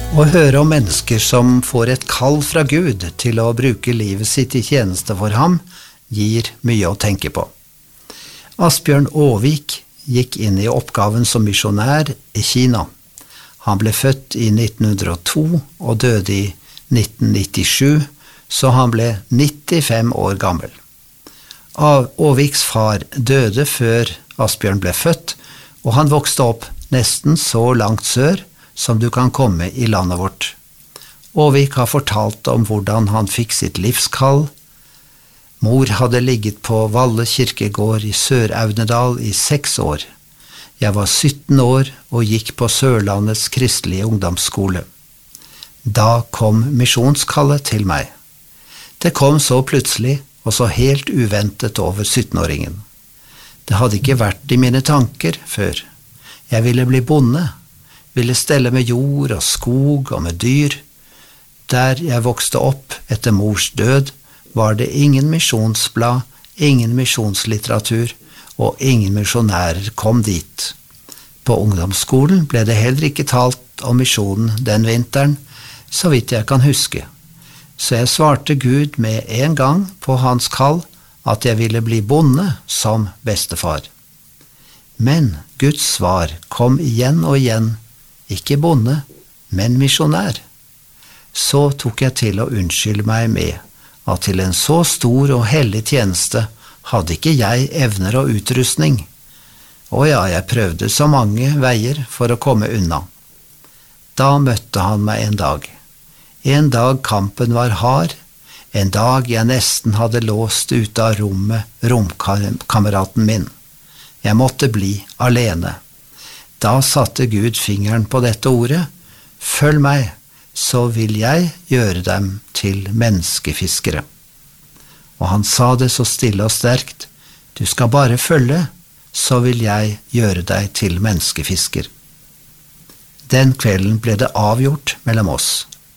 Å høre om mennesker som får et kall fra Gud til å bruke livet sitt i tjeneste for ham, gir mye å tenke på. Asbjørn Aavik gikk inn i oppgaven som misjonær i Kina. Han ble født i 1902 og døde i 1997, så han ble 95 år gammel. Aaviks far døde før Asbjørn ble født, og han vokste opp nesten så langt sør som du kan komme i landet vårt. Aavik har fortalt om hvordan han fikk sitt livskall. Mor hadde ligget på Valle kirkegård i Sør-Audnedal i 6 år. Jeg var 17 år og gikk på Sørlandets kristelige ungdomsskole. Da kom misjonskallet til meg. Det kom så plutselig og så helt uventet over 17-åringen. Det hadde ikke vært i mine tanker før. Jeg ville bli bonde, ville stelle med jord og skog og med dyr. Der jeg vokste opp etter mors død, var det ingen misjonsblad, ingen misjonslitteratur, og ingen misjonærer kom dit. På ungdomsskolen ble det heller ikke talt om misjonen den vinteren, så vidt jeg kan huske. Så jeg svarte Gud med en gang på hans kall at jeg ville bli bonde som bestefar. Men Guds svar kom igjen og igjen, ikke bonde, men misjonær. Så tok jeg til å unnskylde meg med at til en så stor og hellig tjeneste hadde ikke jeg evner og utrustning. Og ja, jeg prøvde så mange veier for å komme unna. Da møtte han meg en dag. En dag kampen var hard, en dag jeg nesten hadde låst ut av romkameraten min. Jeg måtte bli alene. Da satte Gud fingeren på dette ordet. Følg meg, så vil jeg gjøre dem til menneskefiskere. Og han sa det så stille og sterkt. Du skal bare følge, så vil jeg gjøre deg til menneskefisker. Den kvelden ble det avgjort mellom oss.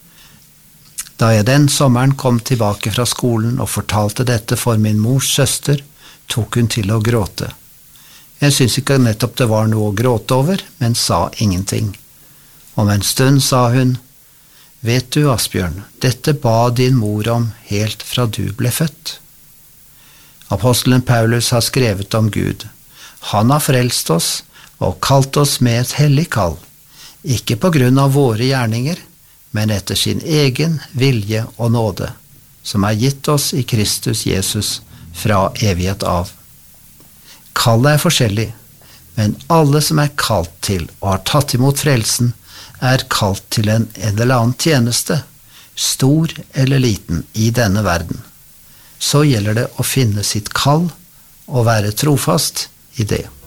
Da jeg den sommeren kom tilbake fra skolen og fortalte dette for min mors søster, tok hun til å gråte. Jeg synes ikke nettopp det var noe å gråte over, men sa ingenting. Om en stund sa hun, vet du, Asbjørn, dette ba din mor om helt fra du ble født. Apostelen Paulus har skrevet om Gud. Han har frelst oss og kalt oss med et hellig kall, ikke på grunn av våre gjerninger, men etter sin egen vilje og nåde, som er gitt oss i Kristus Jesus fra evighet av. Kallet er forskjellig, men alle som er kalt til og har tatt imot frelsen, er kalt til en eller annen tjeneste, stor eller liten i denne verden. Så gjelder det å finne sitt kall og være trofast i det.